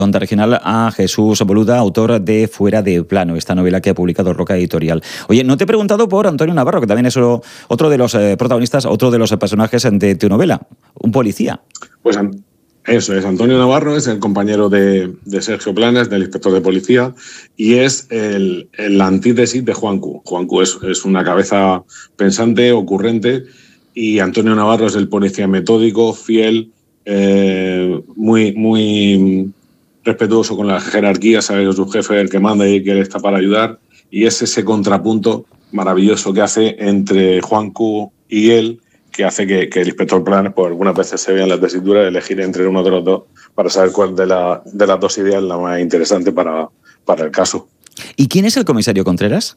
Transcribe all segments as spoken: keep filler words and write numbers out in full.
Onda Regional a Jesús Boluda, autor de Fuera de Plano, esta novela que ha publicado Roca Editorial. Oye, no te he preguntado por Antonio Navarro, que también es otro de los eh, protagonistas, otro de los personajes de tu novela, un policía. Pues eso es, Antonio Navarro es el compañero de, de Sergio Planes, del inspector de policía, y es el, el la antítesis de Juancu. Juancu es, es una cabeza pensante, ocurrente, y Antonio Navarro es el policía metódico, fiel, eh, muy, muy respetuoso con la jerarquía, sabe que su jefe es el que manda y que él está para ayudar, y es ese contrapunto maravilloso que hace entre Juancu y él, que hace que, que el inspector Planes, por algunas veces se vea en la tesitura de elegir entre uno de los dos para saber cuál de, la, de las dos ideas es la más interesante para, para el caso. ¿Y quién es el comisario Contreras?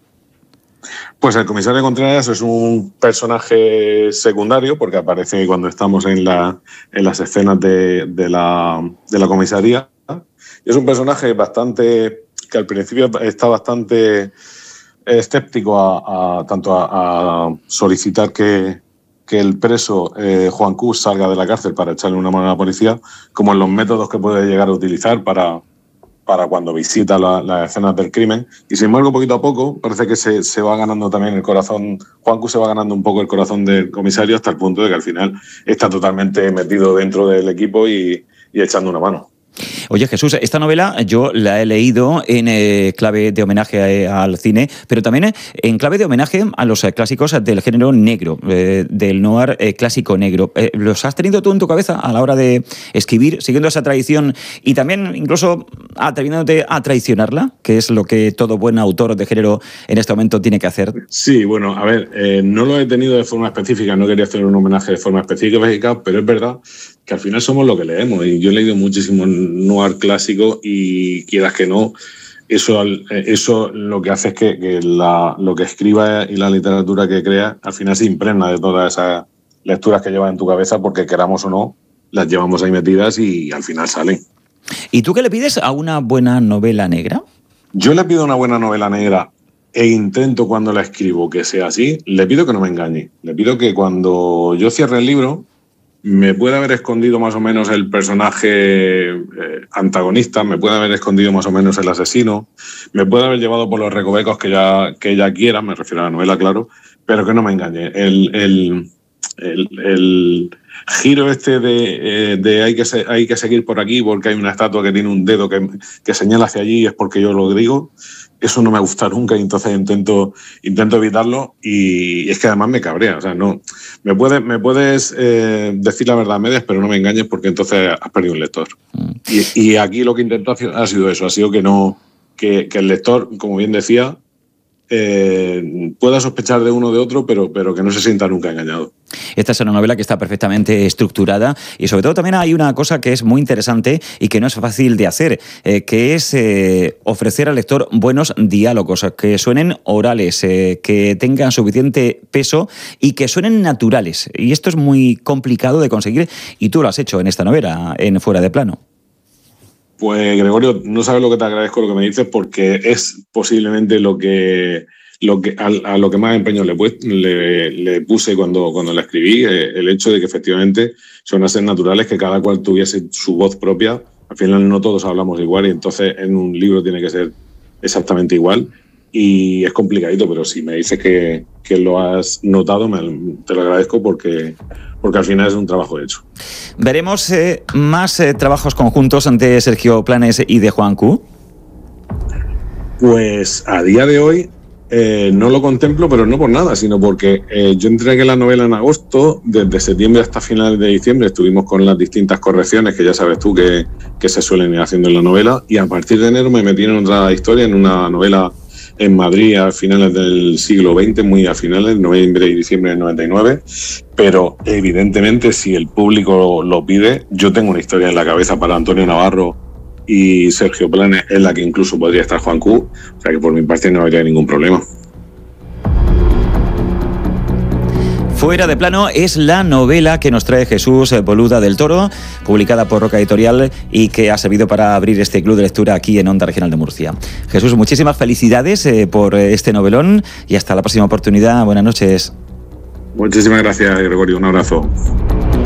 Pues el comisario Contreras es un personaje secundario porque aparece cuando estamos en, la, en las escenas de, de, la, de la comisaría. Y es un personaje bastante que al principio está bastante escéptico a, a tanto a, a solicitar que que el preso eh, Juancu salga de la cárcel para echarle una mano a la policía, como en los métodos que puede llegar a utilizar para, para cuando visita las la escenas del crimen. Y sin embargo, poquito a poco, parece que se, se va ganando también el corazón, Juancu se va ganando un poco el corazón del comisario hasta el punto de que al final está totalmente metido dentro del equipo y, y echando una mano. Oye, Jesús, esta novela yo la he leído en eh, clave de homenaje a, al cine, pero también eh, en clave de homenaje a los eh, clásicos del género negro, eh, del noir eh, clásico negro. Eh, ¿Los has tenido tú en tu cabeza a la hora de escribir, siguiendo esa tradición y también incluso atreviéndote a traicionarla, que es lo que todo buen autor de género en este momento tiene que hacer? Sí, bueno, a ver, eh, no lo he tenido de forma específica, no quería hacer un homenaje de forma específica, pero es verdad que al final somos lo que leemos, y yo he leído muchísimo noir clásico y quieras que no, eso, eso lo que hace es que, que la, lo que escriba y la literatura que crea al final se impregna de todas esas lecturas que llevas en tu cabeza, porque queramos o no, las llevamos ahí metidas y al final salen. ¿Y tú qué le pides a una buena novela negra? Yo le pido una buena novela negra e intento cuando la escribo que sea así, le pido que no me engañe, le pido que cuando yo cierre el libro me puede haber escondido más o menos el personaje eh, antagonista, me puede haber escondido más o menos el asesino, me puede haber llevado por los recovecos que ella, que ella quiera, me refiero a la novela, claro, pero que no me engañe. El, el, el, el giro este de, eh, de hay, que se, hay que seguir por aquí porque hay una estatua que tiene un dedo que, que señala hacia allí y es porque yo lo digo, eso no me gusta nunca y entonces intento, intento evitarlo, y es que además me cabrea. O sea, no, me, puede, me puedes eh, decir la verdad a medias, pero no me engañes porque entonces has perdido un lector. Mm. Y, y aquí lo que intento ha sido eso, ha sido que, no, que, que el lector, como bien decía, eh, pueda sospechar de uno o de otro, pero, pero que no se sienta nunca engañado. Esta es una novela que está perfectamente estructurada y sobre todo también hay una cosa que es muy interesante y que no es fácil de hacer, eh, que es eh, ofrecer al lector buenos diálogos, que suenen orales, eh, que tengan suficiente peso y que suenen naturales. Y esto es muy complicado de conseguir y tú lo has hecho en esta novela, en Fuera de Plano. Pues, Gregorio, no sabes lo que te agradezco lo que me dices, porque es posiblemente lo que, lo que a, a lo que más empeño le, le, le puse cuando, cuando la escribí, eh, el hecho de que efectivamente sonasen naturales, que cada cual tuviese su voz propia. Al final no todos hablamos igual y entonces en un libro tiene que ser exactamente igual. Y es complicadito, pero si me dices que, que lo has notado, me, te lo agradezco porque, porque al final es un trabajo hecho. ¿Veremos eh, más eh, trabajos conjuntos de Sergio Planes y de Juancu? Pues a día de hoy eh, no lo contemplo, pero no por nada, sino porque eh, yo entregué la novela en agosto, desde septiembre hasta finales de diciembre estuvimos con las distintas correcciones que ya sabes tú que, que se suelen ir haciendo en la novela, y a partir de enero me metí en otra historia, en una novela en Madrid a finales del siglo veinte, muy a finales, noviembre y diciembre del noventa y nueve, pero evidentemente si el público lo pide, yo tengo una historia en la cabeza para Antonio Navarro y Sergio Planes, en la que incluso podría estar Juancu, o sea que por mi parte no habría ningún problema. Fuera de Plano es la novela que nos trae Jesús Boluda del Toro, publicada por Roca Editorial y que ha servido para abrir este club de lectura aquí en Onda Regional de Murcia. Jesús, muchísimas felicidades eh, por este novelón y hasta la próxima oportunidad. Buenas noches. Muchísimas gracias, Gregorio. Un abrazo.